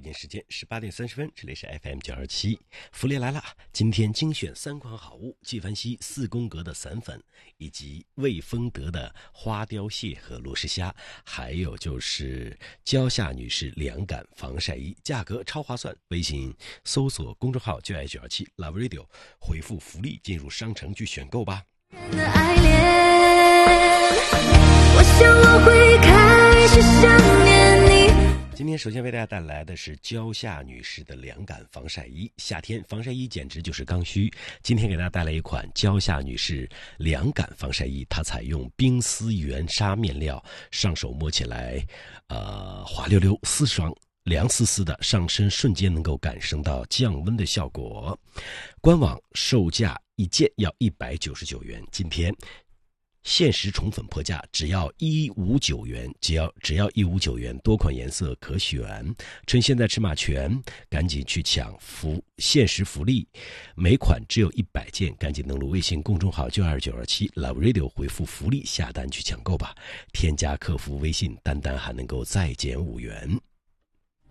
京时间18:30，这里是 FM 927，福利来了！今天精选3款好物：纪梵希4宫格的散粉，以及魏丰德的花雕蟹和罗氏虾，还有就是蕉下女士凉感防晒衣，价格超划算。微信搜索公众号就爱927 Love Radio， 回复福利进入商城去选购吧。 爱恋，我想我会开始想念你。 今天首先为大家带来的是蕉下女士的凉感防晒衣，夏天防晒衣简直就是刚需。今天给大家带来一款蕉下女士凉感防晒衣，它采用冰丝原纱面料，上手摸起来滑溜溜丝爽，凉丝丝的，上身瞬间能够感受到降温的效果。官网售价一件要199元，今天限时宠粉破价只要159元，只要159元，多款颜色可选。趁现在尺码全，赶紧去抢限时福利，每款只有100件，赶紧登录微信公众号92927 Love Radio， 回复福利下单去抢购吧。添加客服微信，单单还能够再减5元。